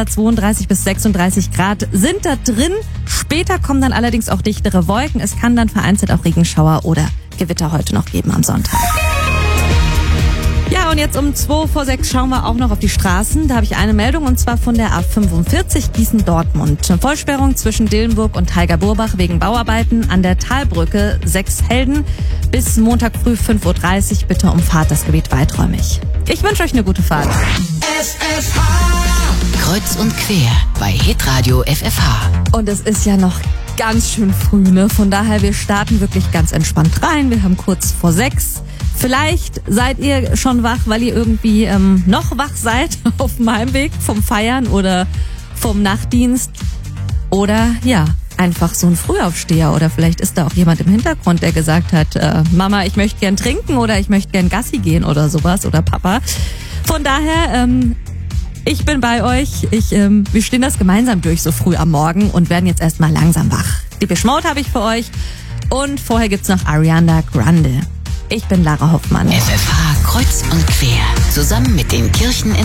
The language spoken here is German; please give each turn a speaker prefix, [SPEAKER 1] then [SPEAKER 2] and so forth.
[SPEAKER 1] Fenster, 32 bis 36 Grad sind da drin. Später kommen dann allerdings auch dichtere Wolken. Es kann dann vereinzelt auch Regenschauer oder Gewitter heute noch geben am Sonntag. Ja, und jetzt um 5:45 schauen wir auch noch auf die Straßen. Da habe ich eine Meldung, und zwar von der A45 Gießen-Dortmund. Eine Vollsperrung zwischen Dillenburg und Heiger-Burbach wegen Bauarbeiten an der Talbrücke 6 Helden. Bis Montag früh 5:30 Uhr. Bitte umfahrt das Gebiet weiträumig. Ich wünsche euch eine gute Fahrt.
[SPEAKER 2] Kreuz und quer bei Hitradio FFH.
[SPEAKER 1] Und es ist ja noch ganz schön früh, ne? Von daher, wir starten wirklich ganz entspannt rein. Wir haben kurz vor 6. Vielleicht seid ihr schon wach, weil ihr irgendwie noch wach seid auf dem Heimweg vom Feiern oder vom Nachtdienst. Oder ja, einfach so ein Frühaufsteher. Oder vielleicht ist da auch jemand im Hintergrund, der gesagt hat, Mama, ich möchte gern trinken oder ich möchte gern Gassi gehen oder sowas. Oder Papa. Von daher, ich bin bei euch. Wir stehen das gemeinsam durch so früh am Morgen und werden jetzt erstmal langsam wach. Depeche Mode habe ich für euch. Und vorher gibt's noch Ariana Grande. Ich bin Lara Hoffmann.
[SPEAKER 2] FFH Kreuz und quer. Zusammen mit den Kirchen